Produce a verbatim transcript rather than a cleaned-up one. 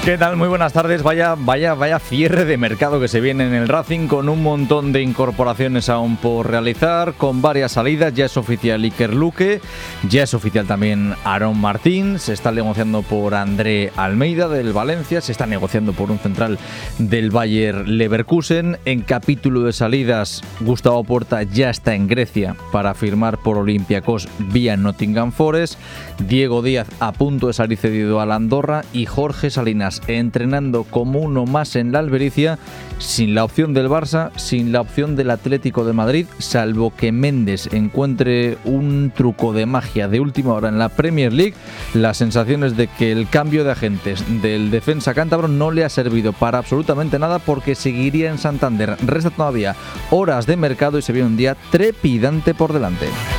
¿Qué tal? Muy buenas tardes. Vaya, vaya, vaya cierre de mercado que se viene en el Racing, con un montón de incorporaciones aún por realizar, con varias salidas. Ya es oficial Iker Luque, ya es oficial también Aarón Martín, se está negociando por André Almeida del Valencia, se está negociando por un central del Bayer Leverkusen. En capítulo de salidas, Gustavo Puerta ya está en Grecia para firmar por Olympiacos vía Nottingham Forest. Diego Díaz a punto de salir cedido al Andorra y Jorge Salinas entrenando como uno más en la Albericia, sin la opción del Barça, sin la opción del Atlético de Madrid, salvo que Méndez encuentre un truco de magia de última hora en la Premier League. Las sensaciones de que el cambio de agentes del defensa cántabro no le ha servido para absolutamente nada, porque seguiría en Santander. Resta todavía horas de mercado y se ve un día trepidante por delante.